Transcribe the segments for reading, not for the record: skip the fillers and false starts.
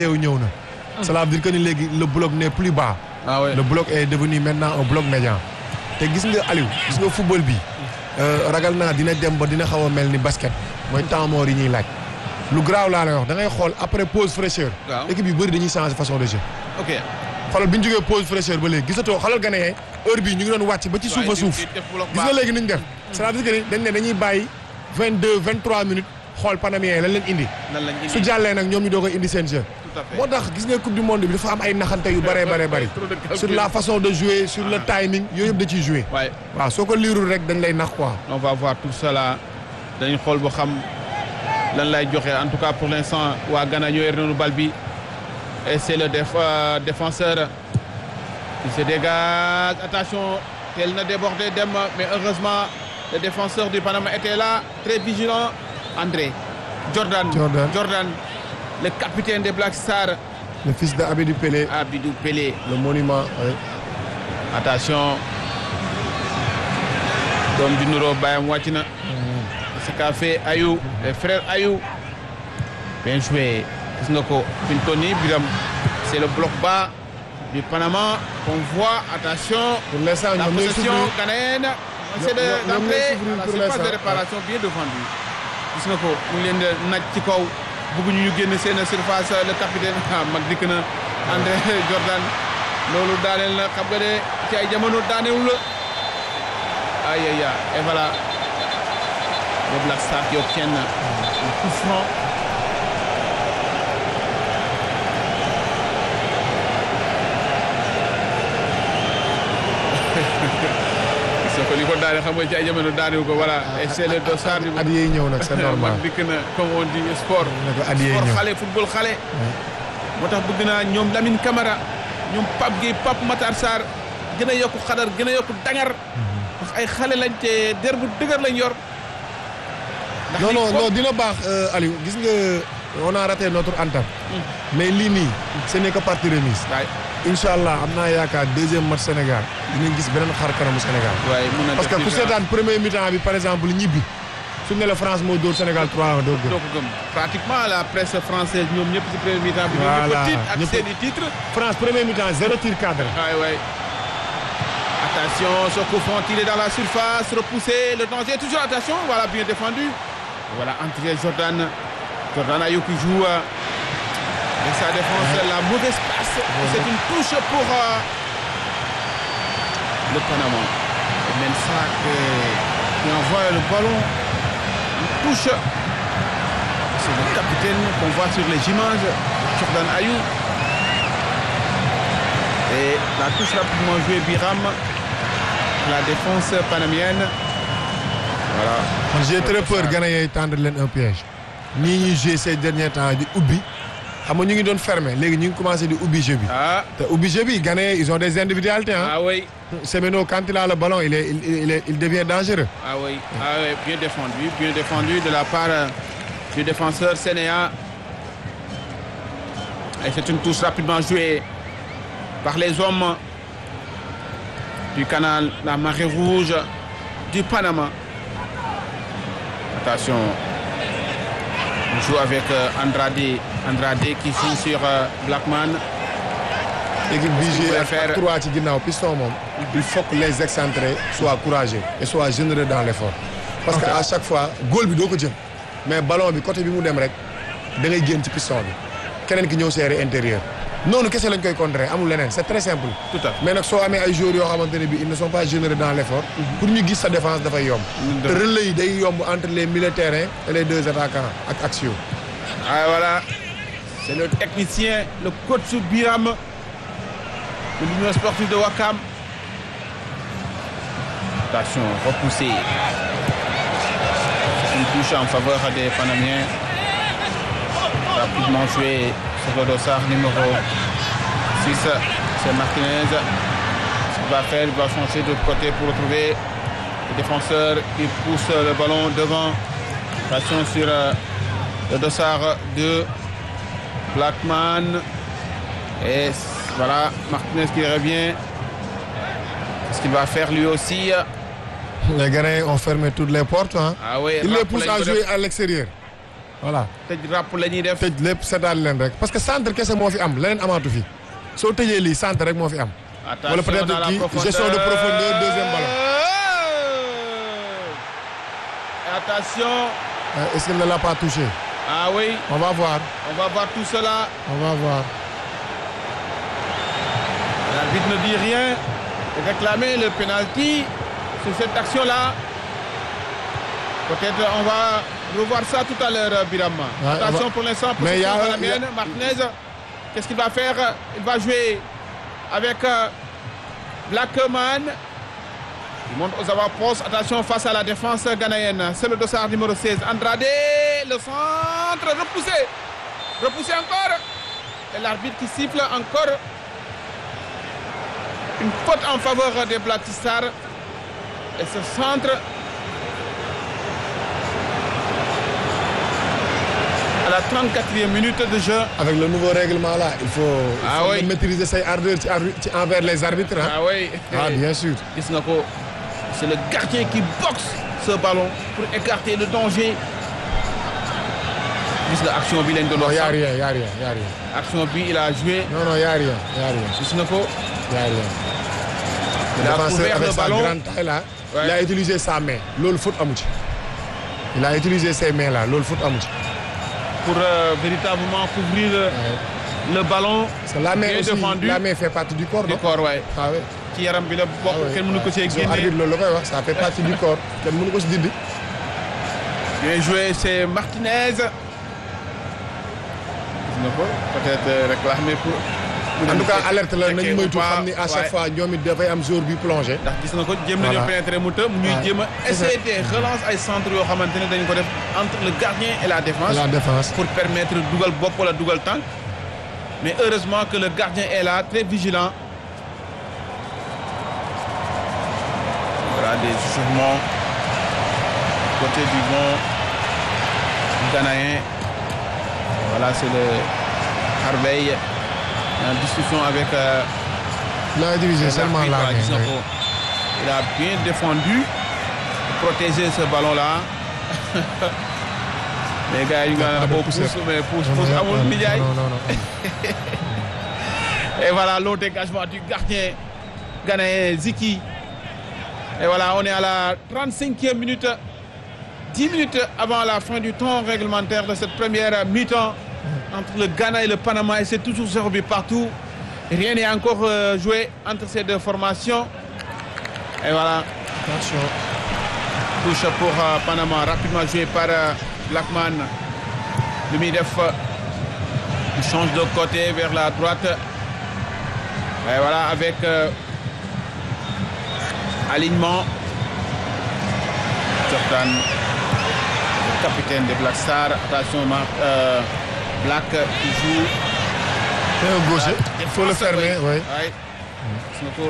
ñëw na. Cela veut dire que ni léegi le bloc n'est plus bas. Ah ouais. Le bloc est devenu maintenant un bloc médian. te gis nga Aliou gis nga football bi ragal naa dina dem ba dina xaw a mel ni basket mooy temps mort yi ñuy laaj. lu garaaw laa lay wax da ngay xool après pause fraîcheur. waaw équipe yu bëri dañuy changer façon de jeu. ok. xoolal bi ñu jógee pause fraîcheur ba léegi gisatoo xoolal Ghanéen heure bii ñu ngi doon wàcc ba ci suuf a suuf. gis nga léegi ni ñu def. c'est-à-dire que dañ ne dañuy bàyyi 22 23 minutes xool Panamien lan leen indi. lan lañ indi su jàllee nag ñoom ñu doog a indi seen jeu. tout à fait. moo tax gis nga coupe du monde bi dafa am ay naxante yu bëree bëri sur la façon de jouer sur le timing yooyu yëpp da ciy jouer. waaye waaw soo ko liirul rek dañ lay nax quoi. on va voir tout cela dañu xool boo xam lan lay joxe en tout cas pour l'instant waa Ghana ñoo yor nañu bal bi et c'est le défenseur qui se dégage attention tel na débordé dem mais heureusement le défenseur du Panama était là très vigilant André Jordan le capitaine des Black Stars le fils de Abidou Pelé. Abidou Pelé le monument. Oui. attention doom ju nuroo bàyyam wàcc na ce qu'a fait Ayou le frère Ayou bien joué gis nga ko fi mu toll nii Biram c'est le bloc bas du Panama qu'on voit attention pour l'instant la ñoom ñooy possession souffrir. ghanéenne c'est d'entrer la pour surface de l'instant. réparation bien défendue gis nga ko mu ngi leen di naaj ci kaw bëgguñu ñu génn seen surface le capitaine mag dikk na André Jordan loolu daaneel na xam nga ne ci ay jamono daanewul la aïe aïe aïe et voilà les Black Stars qui obtiennent un coup franc. soo ko li ko daane xam nga ci ay jamono daanewu ko voilà et c'est le dossard du at yiy ñëw nag c'est normal. mag dikk na comme on dit sport ne ko at yiy sport ñëw. xale football xale moo tax bëgg naa ñoom Lamine Camara ñoom Pape Gueye Pape Matar Sarr gën a yokku xadar gën a yokku dangar parce que ay xale lañ te der bu dëgër lañ yor ndax non li non ko- non dina baax Aliou gis nga on a raté notre entame. mais lii nii ce n'est que partie remise. waay incha allah am naa yaakaar deuxième match Sénégal dinañ gis beneen xar kanamu Sénégal. waaye mun na parce que def ku différence. seetaan premier mi-temps bi par exemple ñibbi su ne la France moo dóor Sénégal 3-1 doo doo gëm. ko gëm pratiquement la presse française ñoom ñëpp ci premier mi-temps bi ñoom Voilà, ñëpp titre ak ñëpp- seen i titre France premier mi-temps 0 tir cadré. waay waay attention ce coup franc tiré dans la surface repoussé le danger toujours attention voilà bien défendu voilà André Jordan Ayou qui joue avec sa défense la mauvaise passe c'est une touche pour le Panama et Mensah qui envoie le ballon une touche c'est le capitaine qu'on voit sur les images Jordan Ayou et la touche rapidement jouée Biram la défense panamienne voilà man j'ai très peur Ghanéens yi tendre leen un piège. nii ñuy jouer ces derniers temps di ubbi xam nga ñu ngi doon fermer léegi ñu ngi commencé di ubbi jeu bi. ah te ubbi jeu bi Ghanéens ils ont des individualités hein. ah oui Semeno quand il a le ballon il devient dangereux. ah oui bien défendu de la part du défenseur sénéa et c'est une touche rapidement jouée par les hommes du canal la marée rouge du Panama attention on joue avec Andrade qui joue sur Blackman équipe bi Qu'est-ce qu'il jouer faut faire? ak 3 ci ginnaaw piston moom. il faut que les excentrés soient courageux et soient généreux dans l'effort. parce que à chaque fois goal bi doo ko jël mais ballon bi côté bi mu dem rek da ngay génn ci piston bi keneen ki ñëw serré intérieur noonu kese lañ koy contrer amul leneen c'est très simple. tout à fait mais nag soo amee ay joueurs yoo xamante ne bi ils ne sont pas généreux dans l'effort pour ñu gis sa défense dafay yomb. te relais yi day yomb entre les milieux de terrain et les deux attaquants ak axiaux. ah voilà c'est le technicien le coach Biram de l'Union sportive de Ouakam attention repoussé c'est une touche en faveur des Panamiens rapidement joué sur le dossard numéro 6 c'est Martinez ce qu'il va faire il va changer de l'autre côté pour retrouver le défenseur qui pousse le ballon devant attention sur le dossard de Blackman et voilà Martinez qui revient ce qu'il va faire lui aussi les Ghanéens ont fermé toutes les portes hein. ah oui ils les poussent à jouer à l'extérieur. voilà tëj ràpp la ñuy def. tëj lépp seetaan leen rek parce que centre kese moo fi am leneen amaatu fi soo tëjee lii centre rek moo fi am. wala peut-être kii gestion de profondeur deuxième ballon. Attention. Est-ce qu'il ne l'a pas touché? Ah oui. On va voir tout cela. On va voir. L'arbitre ne dit rien. Et réclamer le penalty sur cette action-là. Peut-être on va revoir ça tout à l'heure, Biram. Attention pour l'instant, pour Martinez. Qu'est-ce qu'il va faire? Il va jouer avec Blackman. Il monte aux avant-postes. Attention face à la défense ghanéenne. C'est le dossard numéro 16. Andrade, le centre, repoussé. Repoussé encore. Et l'arbitre qui siffle encore. Une faute en faveur des Black Stars. Et ce centre à la 34e minute de jeu. Avec le nouveau règlement là, il faut maîtriser ses ardeurs envers les arbitres. Hein? Ah oui. Ah bien sûr. C'est le gardien qui boxe ce ballon pour écarter le danger. Gis nga action bi lañ doon wax. Y a rien. Action bi il a joué. Non, y a rien. Gis nga ko. Y a rien. Il a couvert le ballon. Sa grande taille là, ouais. Il a utilisé sa main. Loolu faute amu ci. Il a utilisé ses mains là, loolu faute amu ci. Pour véritablement couvrir le ballon. Parce que la main aussi, défendu. La main fait partie du corps. Du corps, ouais. Ah oui. Ci yaram bi la bokk kenn mënu ko ci génne. Arbitre loolu la koy wax, ça fait partie du corps. Kenn mënu ko ci dindi. Bien joué, c'est Martinez. Gis nga ko peut-être réclamé pour. En tout cas alerte la nañu moytu xam ni à chaque fois ñoom it dafay am jour bi plongé. ndax gis nga ko jéem nañu pénétrer mu të ñuy jéem a essayer des relances ay centres yoo xamante ne dañu ko def entre le gardien et la défense. Pour permettre dugal bopp wala dugal tànk. Mais heureusement que le gardien est là, très vigilant. Voilà des échauffements côté du bon Ghanéen. Voilà, c'est le Harvey. En discussion avec il a dirigé seulement là. Il a bien défendu pour protéger ce ballon-là. Les gars, ils ont pousse, mais pousse à mon milliard. Non. Et voilà l'autre dégagement du gardien ghanéen Ziki. Et voilà, on est à la 35e minute. 10 minutes avant la fin du temps réglementaire de cette première mi-temps. Entre le Ghana et le Panama, et c'est toujours 0 but partout. Rien n'est encore joué entre ces deux formations. Et voilà. Attention. Touche pour Panama, rapidement joué par Blackman. Le Midef il change de côté vers la droite. Et voilà, avec alignement. Jordan, le capitaine des Black Stars. Attention, Black qui joue. C'est un gaucher. Il faut le fermer, oui. Pour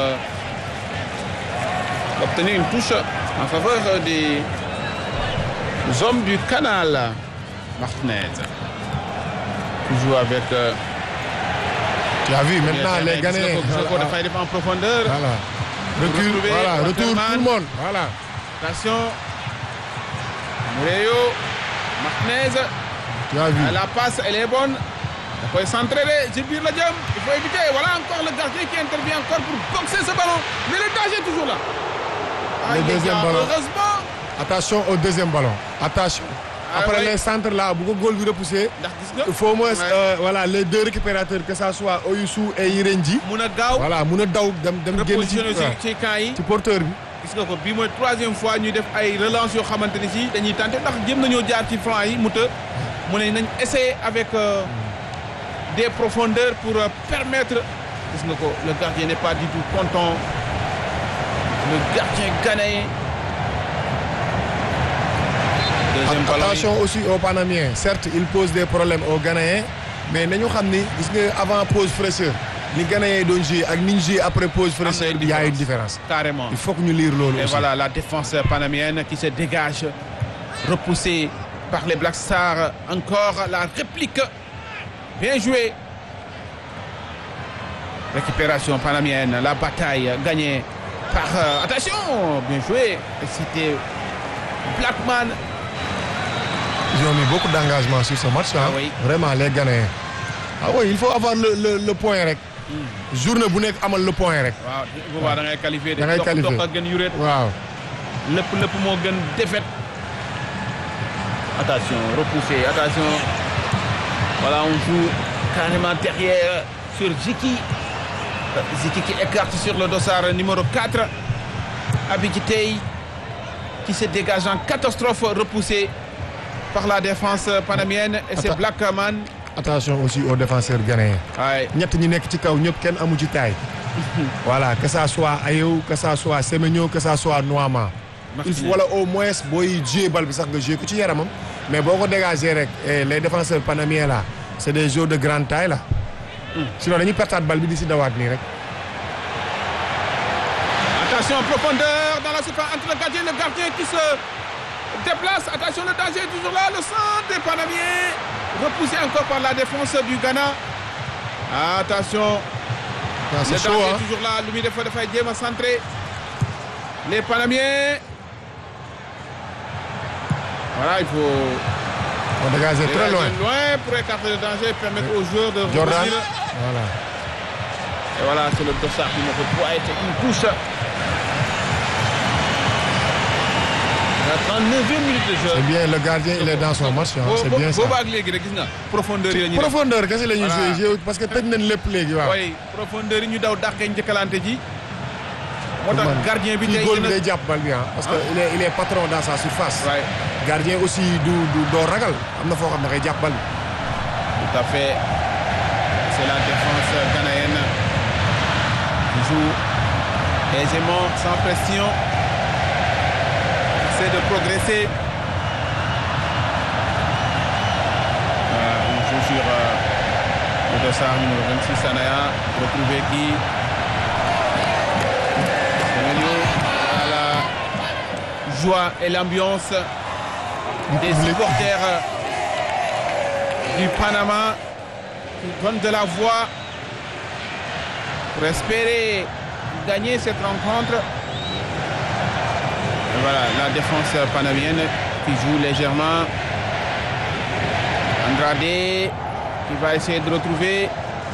obtenir une touche en faveur des hommes du canal. Martinez. Qui joue avec. Tu as vu, maintenant les Ghanéens. En profondeur. Voilà. Recule, voilà, retour tout le monde. Voilà. Attention. Mureyo. Martinez. Tu as vu. La passe, elle est bonne. Il faut s'entraîner. Gilbert Ladiam. Il faut éviter. Voilà encore le gardien qui intervient encore pour boxer ce ballon. Mais le danger est toujours là. Le deuxième ballon. Heureusement. Attention au deuxième ballon. Attention. Après les centres là, beaucoup de goal bi repoussé. Il faut au moins voilà, les deux récupérateurs, que ça soit Oyusu et Yirenji. Voilà, mun a daw dem génn ci camp yi. ci porteur bi. Gis nga ko bii mooy troisième fois ñu def ay relance yoo xamante ni si dañuy tenté ndax jéem nañoo jaar ci flanc yi mu të mu ne nañ essayer avec des profondeurs pour permettre. Gis nga ko le gardien n'est pas du tout content. Le gardien ghanéen. Attention aussi aux Panamiens. Certes, ils posent des problèmes aux Ghanéens, mais nous savons qu'avant pause fraîcheur, les Ghanéens doon jouer ak ni ñu jouer après pause fraîcheur, il y a une différence. Carrément. Il faut que nous lire l'eau. Et voilà la défense panamienne qui se dégage, repoussée par les Black Stars. Encore la réplique. Bien joué. Récupération panamienne, la bataille gagnée par... attention, bien joué. C'était Blackman. Ils ont mis beaucoup d'engagement sur ce match. Ah oui. Vraiment, les Ghanéens. Ah oui, il faut avoir le point rek. Journée bu nekk amal le point rek. waaw bu boobaa da ngay qualifié. Da ngay qualifié dox gën yuréet. waaw. lépp moo gën défaite. Attention, repoussé, attention. Voilà, on joue carrément derrière sur Ziki. Ziki qui écarte sur le dossard numéro 4. Abidjitei qui se dégage en catastrophe, repoussé par la défense panamienne. Et c'est Blackman. Attention aussi aux défenseurs ghanéens. Ouais. ñett ñi nekk ci kaw ñëpp kenn amu ci taille. Voilà, que ça soit Ayew, que ça soit Semenyo, que ça soit Noama. Il faut wala au moins booy jouer bal bi sax nga jouer ko ci yaramam. Mais boo ko dégager rek les défenseurs panamiens là c'est des joueurs de grande taille là. Sinon dañuy pertaat bal bi di si dawaat nii rek. Attention, profondeur dans la surface entre le gardien qui se déplace. Attention, le danger est toujours là. Le centre des Panamiens. Repoussé encore par la défense du Ghana. Attention. C'est le chaud, danger hein? est toujours là. Lui, il faut faire centrer. Les Panamiens. Voilà, il faut On dégage très loin. pour écarter le danger et permettre aux joueurs de Jordan. revenir. Voilà. Et voilà, c'est le dossard numéro 3. C'est une touche. En 9 minutes de jeu. C'est bien, le gardien il est dans son match. Hein. C'est bien ça. booba ak léegi rek gis nga profondeur yi la ñuy def. Profondeur kese la ñuy Voilà. jouer parce que tëj nañ lépp léegi waaw. oui profondeur yi ñu daw dàqee njëkkalante ji. moo tax gardien bi kii tey góol bi dina day jàpp bal bi parce que il est patron dans sa surface. Ouais. Gardien aussi du doo ragal am na foo xam ne dafay jàpp bal bi. Tout à fait. C'est la défense ghanéenne qui joue aisément, sans pression. C'est de progresser. On joue sur le dossard numéro 26 Anaya. Retrouver qui à la joie et l'ambiance des supporters du Panama qui donnent de la voix pour espérer gagner cette rencontre. Et voilà, la défense panamienne qui joue légèrement. Andrade qui va essayer de retrouver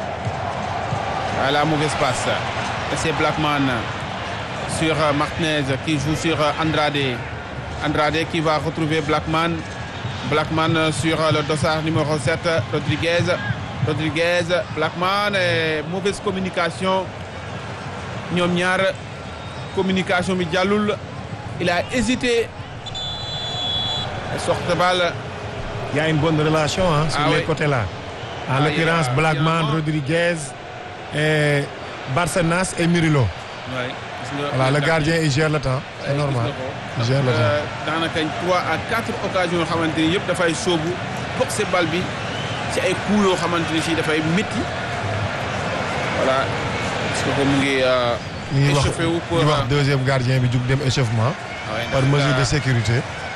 à la mauvaise passe. Et c'est Blackman sur Martinez qui joue sur Andrade. Andrade qui va retrouver Blackman. Blackman sur le dossard numéro 7, Rodriguez, Blackman, et mauvaise communication. ñoom ñaar communication bi jàllul. Il a hésité. Sorte de balle. Il y a une bonne relation sur les oui. côtés là. En l'occurrence, Blackman, Rodriguez, et Barcenas et Murillo. Ouais. Voilà, le gardien il gère le temps. C'est normal. Il gère le temps. daanaka 3 à 4 occasions yoo xamante ni yëpp dafay sóobu boxe bal bi ci ay coups yoo xamante ni si dafay métti. Voilà. Parce que mu ngi échauffé wu pour ñu wax deuxième gardien bi jug dem échauffement. Par mesure de sécurité.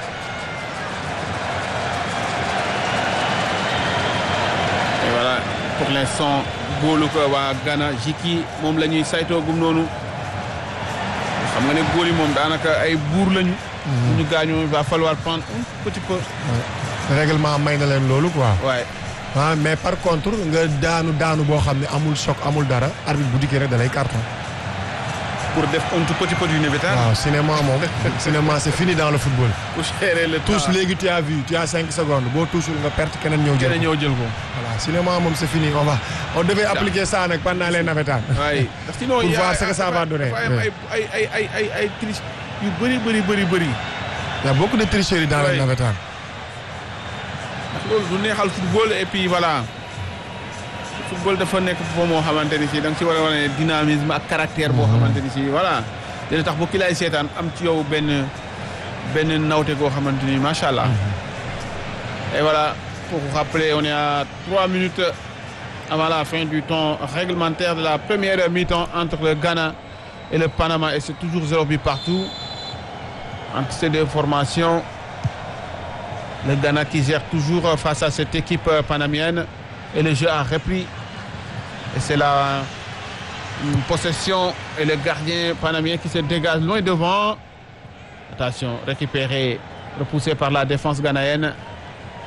Et voilà, pour l'instant góolu ko waa Ghana Ziki moom la ñuy saytoo gum noonu. xam nga ne góol yi moom daanaka ay buur lañu. ñu gaañoo il va falloir prendre un petit peu. Règlement may na leen loolu quoi. Ouais. Mais par contre nga daanu boo xam ne amul choc amul dara arbitre bu dikkee rek da lay carton. Pour def un tout petit peu du navétane. waaw cinéma moom cinéma c'est fini dans le football. Pour gérer le temps. touche léegi tu as vu tu as 5 secondes boo touchul nga perte keneen ñëw jël ko. Voilà cinéma moom c'est fini on devait appliquer ça nag pendant les navétanes. oui sinon pour voir ce que ça va donner. dafa am ay triche yu bëri. Il y a beaucoup de tricheries dans les navétanes. loolu du neexal football et puis voilà. football dafa nekk foofu moo xamante ni si da nga si war a wane dynamisme ak caractère boo xamante ni si voilà dina tax bu ki lay seetaan am ci yow benn nawte goo xamante ni macha allah. Et voilà, pour vous rappeler, on est à 3 minutes avant la fin du temps réglementaire de la première mi-temps entre le Ghana et le Panama, et c'est toujours 0 but partout entre ces deux formations. Le Ghana qui gère toujours face à cette équipe panamienne. Et le jeu a repris. Et c'est la possession et le gardien panamien qui se dégage loin devant. Attention, récupéré, repoussé par la défense ghanéenne.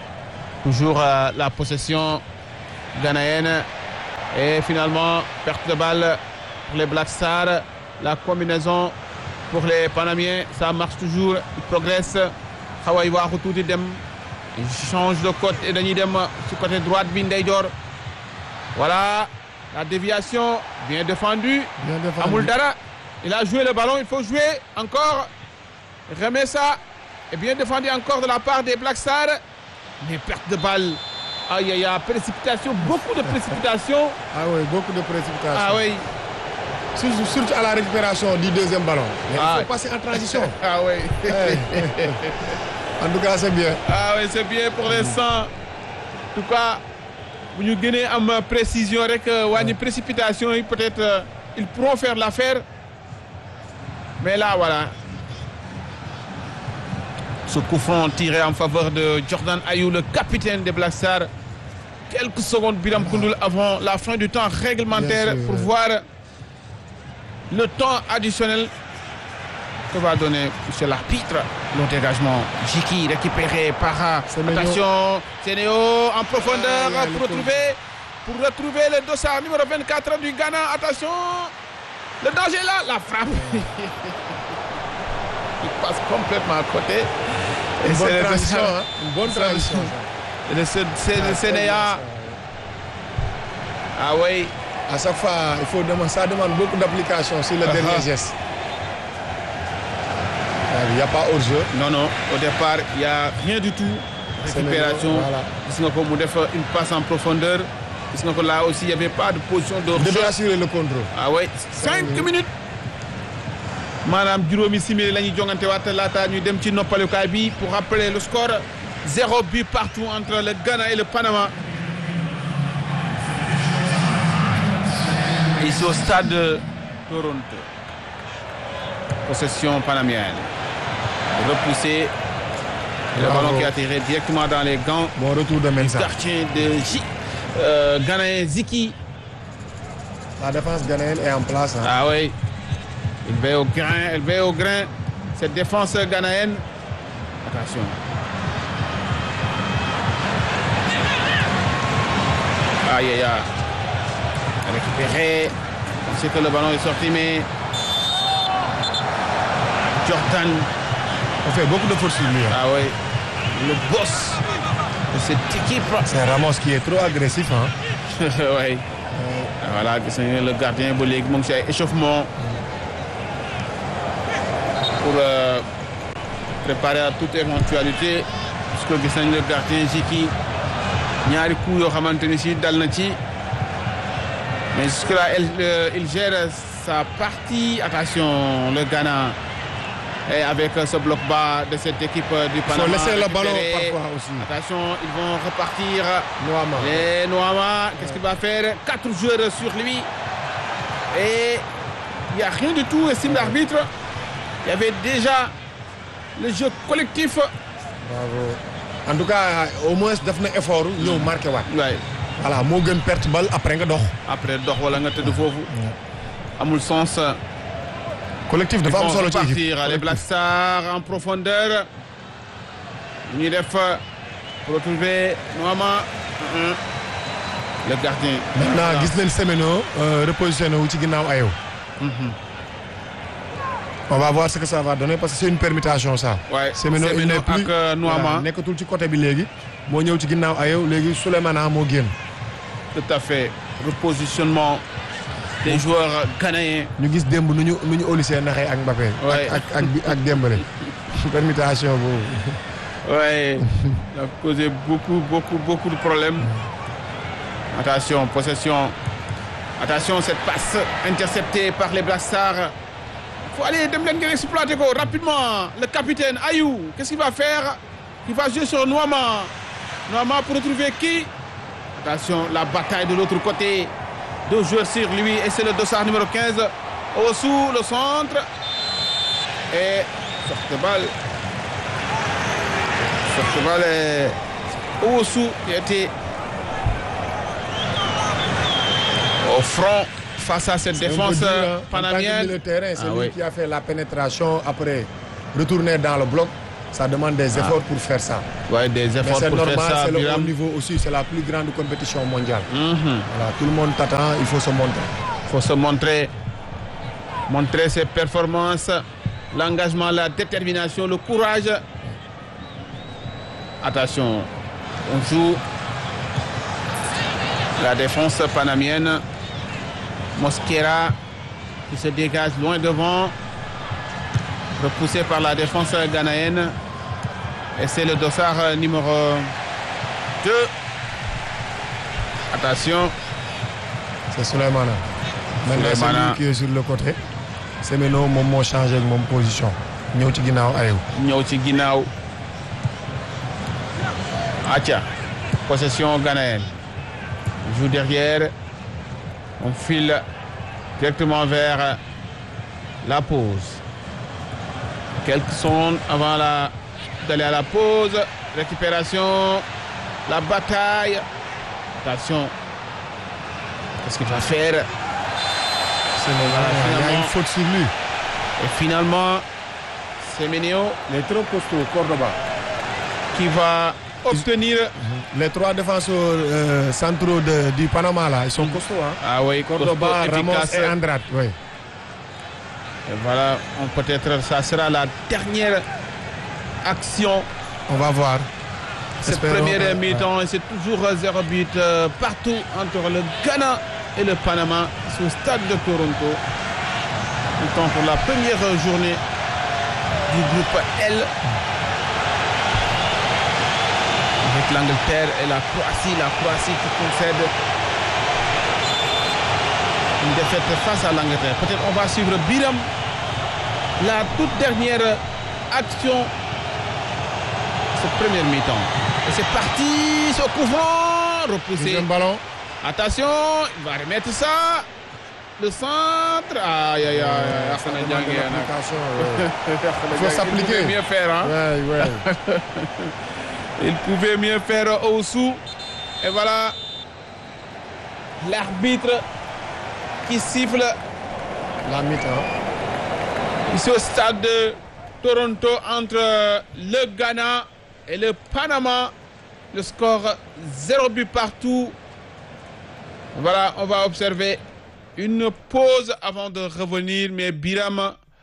Toujours la possession ghanéenne. Et finalement, perte de balle pour les Black Stars. La combinaison pour les Panamiens, ça marche toujours. Ils progressent. Hawaii waaxu tuuti dem. Ils changent de côté et dañuy dem ci côté droite bi ndeyjoor. Voilà, la déviation bien défendue. Amul dara. Il a joué le ballon, il faut jouer encore. Remet ça. Et bien défendu encore de la part des Black Stars. Mais perte de balle. Aïe, aïe, aïe, précipitation, beaucoup de précipitation. Ah oui, beaucoup de précipitation. Ah oui. Surtout à la récupération du deuxième ballon. Mais il faut passer en transition. Ah oui. En tout cas, c'est bien. Ah oui, c'est bien pour l'instant. En tout cas, bu ñu gënee am précision rek wàññi précipitation yi peut-être ils pourront faire l'affaire. Mais là, voilà. Ce coup franc tiré en faveur de Jordan Ayew, le capitaine des Black Stars. Quelques secondes, Biram Koundoul, avant la fin du temps réglementaire pour voir le temps additionnel que va donner monsieur l'arbitre. Le dégagement. Jiki récupéré par attention, Sénéo en profondeur pour retrouver le dossard numéro 24 du Ghana. Attention, le danger là, la frappe. Il passe complètement à côté. Une bonne transition, hein? Une bonne transition. C'est le Sénéa. Ah oui. À chaque fois, ça demande beaucoup d'application sur le dernier geste. Il n'y a pas hors-jeu. Non, non. Au départ, il n'y a rien du tout. Récupération. Voilà. Une passe en profondeur. Là aussi, il n'y avait pas de position de hors-jeu. Il devait assurer le contrôle. Ah oui. 5 minutes. Madame juróomi simili la ñuy jongante waat laata ñuy dem ci noppalukaay bi pour rappeler le score 0 but partout entre le Ghana et le Panama. Ici au stade de Toronto. Possession panamienne. Repoussé. Le ballon qui a atterri directement dans les gants. Bon retour de Mensah. Gardien de Ghanéen Ziki. La défense ghanéenne est en place. Hein. Ah oui. Elle va au grain. Cette défense ghanéenne. Attention. Aïe, aïe, aïe. Récupéré. On sait que le ballon est sorti, mais Jordan. On fait beaucoup de force sur lui. Hein. Ah oui. Le boss de cette équipe. C'est Ramos qui est trop agressif. Hein. Oui. Voilà, c'est le gardien de l'équipe. Donc c'est échauffement. Pour préparer à toute éventualité, puisque gis nañ le gardien Jiki ñaari coup yoo xamante ni si dal na ci mais jusque là il gère sa partie. Attention, le Ghana et avec ce bloc bas de cette équipe du Panama. Il faut laisser le ballon parfois aussi. Attention, ils vont repartir. Noama. Et Noama, qu'est-ce qu'il va faire? 4 joueurs sur lui et il n'y a rien du tout, estime l'arbitre. Il y avait déjà le jeu collectif. Bravo. En tout cas, au moins, def na effort ñëw marqué waat. Ouais. Voilà, moo gën perte balle après nga dox. Après dox wala nga tëdd foofu. Amul sens. Collectif dafa am solo ci équipe. Partir les Black Stars en profondeur. Ñuy def pour retrouver Noama. Le gardien. Maintenant gis nañ Semeno repositionné wu ci ginnaaw Ayew. On va voir ce que ça va donner parce que c'est une permutation ça. Ouais. Semeno il n'est plus ak Noama. nekkatul ci côté bi léegi. moo ñëw ci ginnaaw Ayew léegi Souleymana moo génn. Tout à fait. Repositionnement des joueurs ghanéens. ñu gis démb nu ñu Olysée naxee ak Mbappé. Ouais. ak Dembélé. permutation boobu. Ouais. Ça a causé beaucoup de problèmes. Attention, possession. Attention, cette passe interceptée par les Black Stars. Il faut aller dem leen ngeen exploiter ko rapidement. Le capitaine Ayew, qu'est-ce qu'il va faire? Il va jouer sur Noama. Noama pour retrouver qui? Attention, la bataille de l'autre côté. 2 joueurs sur lui et c'est le dossard numéro 15. Au-dessous, le centre. Et sorte de balle. Et Au-dessous qui a été au front. Face à cette défense panamienne. C'est lui qui a fait la pénétration après retourner dans le bloc. Ça demande des efforts pour faire ça. Ouais, des Mais efforts c'est pour normal, faire ça. c'est le haut Biram. niveau aussi, c'est la plus grande compétition mondiale. Mhm. Voilà, tout le monde t'attend, il faut se montrer. Il faut se montrer, montrer ses performances, l'engagement, la détermination, le courage. Attention, on joue la défense panamienne. Mosquera qui se dégage loin devant, repoussé par la défense ghanéenne. Et c'est le dossard numéro 2. Attention. C'est Souleymana. Maintenant, c'est Souleymana. lui qui est sur le côté. Semeno moom moo changé ak moom position. ñëw ci ginnaaw Ayew. ñëw ci ginnaaw. Atia. Possession ghanéenne. On joue derrière. On file directement vers la pause. Quelques secondes avant d'aller à la pause. Récupération. La bataille. Attention. Qu'est-ce qu'il va faire? Il y a une faute sur lui. Et finalement, Semenyo Il est trop costaud, Cordoba. qui va obtenir. Les trois défenseurs centraux du Panama, là, ils sont costauds. Hein? Ah oui, Cordoba, costaud, Ramos efficace. et Andrade. Oui. Et voilà, peut-être ça sera la dernière action. On va voir. Cette Espérons, première mi-temps, et c'est toujours 0 but partout entre le Ghana et le Panama sur le stade de Toronto. Le temps pour la première journée du groupe L. Avec l'Angleterre et la Croatie qui concède une défaite face à l'Angleterre. Peut-être on va suivre Biram, la toute dernière action de cette première mi-temps. Et c'est parti, ce coup franc, repoussé. Deuxième ballon. Attention, il va remettre ça. Le centre. Aïe, aïe, aïe. Arsène Diangué, hein. Il faut s'appliquer. Il pouvait mieux faire, hein. Ouais. Il pouvait mieux faire au-dessous. Et voilà l'arbitre qui siffle La mi-temps. ici au stade de Toronto entre le Ghana et le Panama. Le score 0 but partout. Voilà, on va observer une pause avant de revenir. Mais Biram,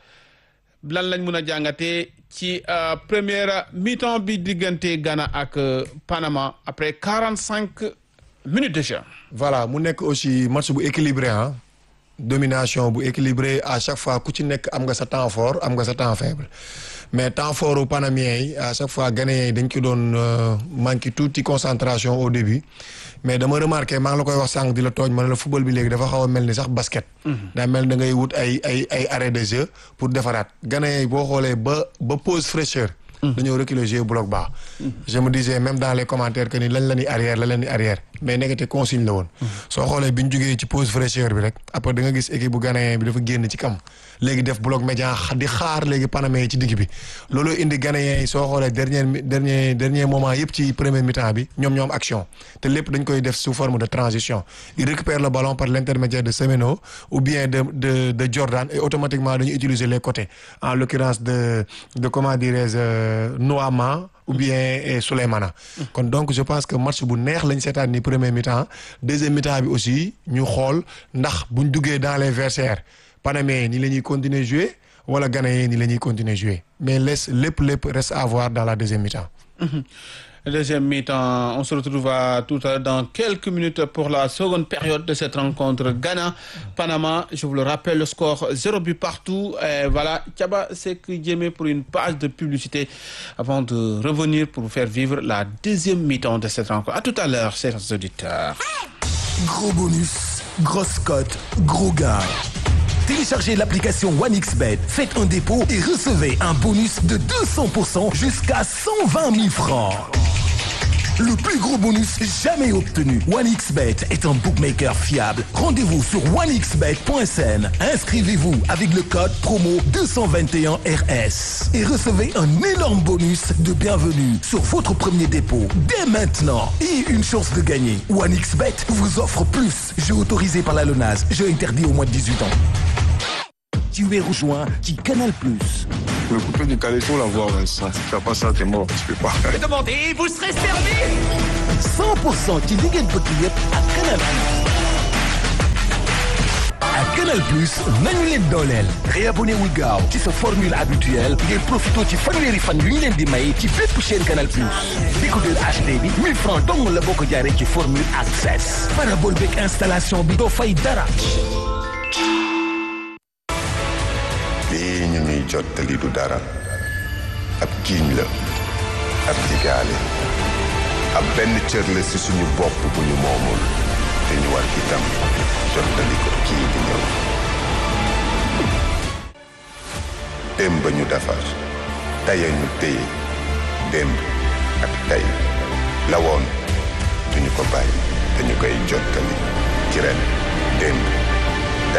lan lañ mën a jàngatee ci première mi-temps bi diggante Ghana ak Panama après 45 minutes de jeu. Voilà, mu nekk aussi match bu équilibré ah. Domination bu équilibré à chaque fois ku ci nekk am nga sa temps fort am nga sa temps faible mais temps fort u Panamiens yi à chaque fois Ghanéens yi dañ ko doon manqué tuuti concentration au début mais dama remarqué maa ngi la koy wax sànq di la tooñ ma ne la football bi léegi dafa xaw a mel ni sax basket. daa mel da ngay wut ay arrêt de jeu pour defaraat Ghanéens yi boo xoolee ba pause fraîcheur. dañoo reculer jouer bloc bas. Je me disais même dans les commentaires que ni lañ la ni arrière la leen ni arrière mais nekkate consigne la woon. soo xoolee bi ñu jugee ci pause fraîcheur bi rek après da nga gis équipe bu Ghanéen bi dafa génn ci kam léegi def bloc médian di xaar léegi Panamais yi ci digg bi loolu indi Ghanéens yi soo xoolee dernier moment yëpp ci premier mi-temps bi ñoom action te lépp dañ koy def sous forme de transition il récupère le ballon par l'intermédiaire de Semeno ou bien de Jordan et automatiquement dañu utiliser les côtés en l'occurrence de comment dirais-je Noama ou bien Souleymana. kon donc je pense que match bu neex lañ seetaan ni premier mi-temps deuxième mi-temps bi aussi ñu xool ndax buñ duggee dans les vestiaires Panamais ni la ñuy continuer jouer wala Ghanéens ni la ñuy continuer jouer mais lépp reste à voir dans la deuxième mi-temps. Deuxième mi-temps, on se retrouve tout à l'heure dans quelques minutes pour la seconde période de cette rencontre Ghana-Panama. Je vous le rappelle, le score 0 but partout. Et voilà, Thiaba Seck Diémé pour une page de publicité avant de revenir pour vous faire vivre la deuxième mi-temps de cette rencontre. À tout à l'heure, chers auditeurs. Gros bonus, grosse cote, gros gain. Téléchargez l'application OneXBet, faites un dépôt et recevez un bonus de 200% jusqu'à 120 000 francs. Le plus gros bonus jamais obtenu. OneXBet est un bookmaker fiable. Rendez-vous sur onexbet.sn. Inscrivez-vous avec le code promo 221RS et recevez un énorme bonus de bienvenue sur votre premier dépôt dès maintenant et une chance de gagner. OneXBet vous offre plus. Jeu autorisé par la LONASE. Jeu interdit au moins de 18 ans. Tu es rejoint qui Canal+. Le coupé du calais, il faut l'avoir. Ça. Si tu n'as pas ça, t'es mort. Tu peux pas. Demandez, vous serez servi. 100% ci li ngeen bëgg yëpp ak Canal Plus. ak Canal Plus nañu leen dooleel. réabonné wu gaaw ci sa formule habituelle ngeen profité ci fanweeri fan yu ñu leen di may ci bépp chaîne Canal Plus. décodeur HD bi 1000 francs dong la boo ko jaaree ci formule access. parabole beeg installation bi doo fay dara. lii ñu ñuy jottali du dara ab kiiñ la ab digaale ab benn cër la ci suñu bopp bu ñu moomul te ñu war itam jottali ko kii di ñëw démb ñu defar taya ñu téye démb ak tey la woon duñu ko bàyyi dañu koy jottali ci ren démb